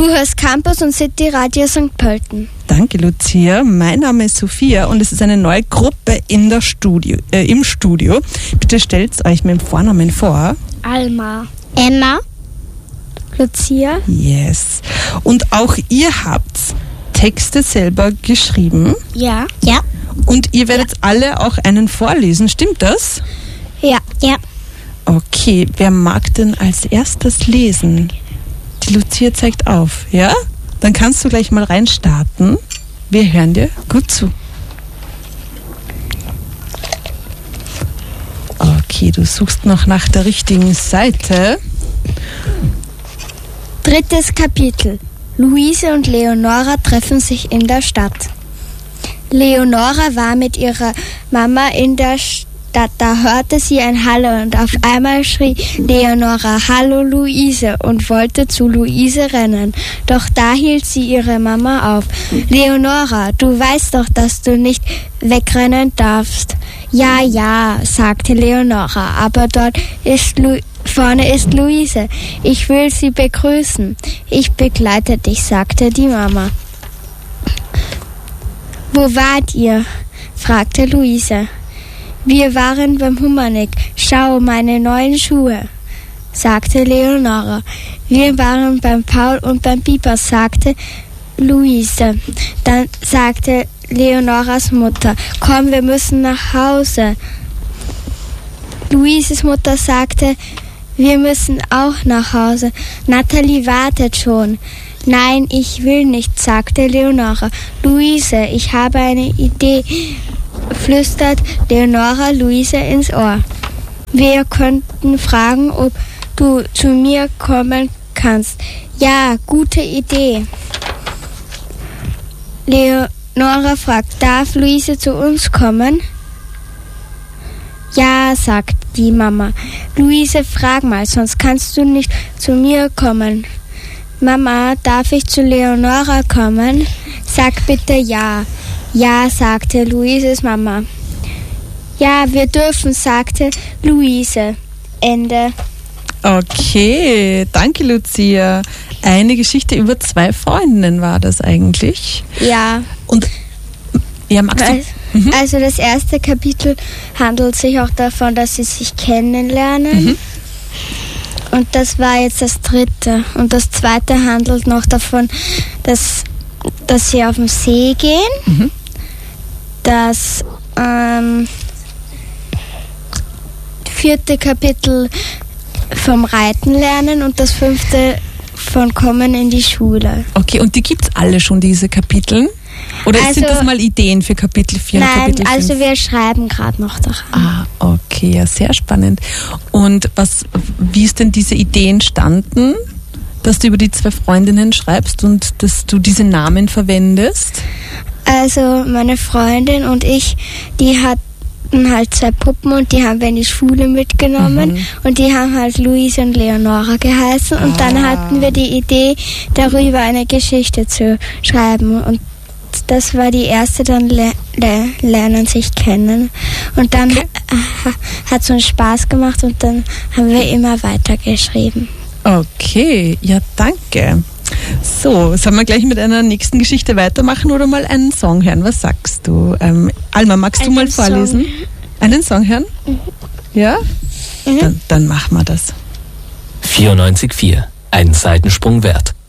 Du hörst Campus und City Radio St. Pölten. Danke, Lucia. Mein Name ist Sophia und es ist eine neue Gruppe im Studio. Bitte stellt euch mit dem Vornamen vor. Alma. Emma. Lucia. Yes. Und auch ihr habt Texte selber geschrieben. Ja. Ja. Und ihr werdet alle auch einen vorlesen. Stimmt das? Ja. Ja. Okay, wer mag denn als erstes lesen? Die Lucia zeigt auf, ja? Dann kannst du gleich mal reinstarten. Wir hören dir gut zu. Okay, du suchst noch nach der richtigen Seite. 3. Kapitel. Luise und Leonora treffen sich in der Stadt. Leonora war mit ihrer Mama in der Stadt. Da hörte sie ein Hallo und auf einmal schrie Leonora Hallo Luise und wollte zu Luise rennen. Doch da hielt sie ihre Mama auf. Leonora, du weißt doch, dass du nicht wegrennen darfst. Ja, ja, sagte Leonora, aber dort vorne ist Luise. Ich will sie begrüßen. Ich begleite dich, sagte die Mama. Wo wart ihr? Fragte Luise. Wir waren beim Humanik. Schau, meine neuen Schuhe, sagte Leonora. Wir waren beim Paul und beim Biber, sagte Luise. Dann sagte Leonoras Mutter, komm, wir müssen nach Hause. Luises Mutter sagte, wir müssen auch nach Hause. Natalie wartet schon. Nein, ich will nicht, sagte Leonora. Luise, ich habe eine Idee, flüstert Leonora Luise ins Ohr. Wir könnten fragen, ob du zu mir kommen kannst. Ja, gute Idee. Leonora fragt, darf Luise zu uns kommen? Ja, sagt die Mama. Luise, frag mal, sonst kannst du nicht zu mir kommen. Mama, darf ich zu Leonora kommen? Sag bitte ja. Ja, sagte Luises Mama. Ja, wir dürfen, sagte Luise. Ende. Okay, danke Lucia. Eine Geschichte über 2 Freundinnen war das eigentlich. Ja. Und ja, magst du? Also das erste Kapitel handelt sich auch davon, dass sie sich kennenlernen. Mhm. Und das war jetzt das 3. Und das 2. handelt noch davon, dass sie auf den See gehen. Mhm. Das 4. Kapitel vom Reiten lernen und das 5. von Kommen in die Schule. Okay, und die gibt's alle schon, diese Kapiteln? Oder sind das mal Ideen für Kapitel 4 und Kapitel 5? Nein, also wir schreiben gerade noch daran. Ah, okay, ja, sehr spannend. Und wie ist denn diese Idee entstanden, dass du über die 2 Freundinnen schreibst und dass du diese Namen verwendest? Also meine Freundin und ich, die hatten halt 2 Puppen und die haben wir in die Schule mitgenommen. Mhm. Und die haben halt Luise und Leonora geheißen. Und dann hatten wir die Idee, darüber eine Geschichte zu schreiben. Und das war die erste, dann lernen sich kennen. Und dann hat es uns Spaß gemacht und dann haben wir immer weiter geschrieben. Okay, ja, danke. So, sollen wir gleich mit einer nächsten Geschichte weitermachen oder mal einen Song hören? Was sagst du? Alma, magst du mal vorlesen? Song. Einen Song hören? Mhm. Ja? Mhm. Dann machen wir das. 94,4. Ein Seitensprung wert.